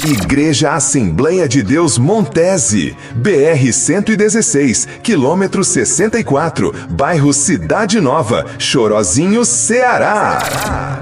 Igreja Assembleia de Deus Montese, BR-116, quilômetro 64, bairro Cidade Nova, Chorozinho, Ceará.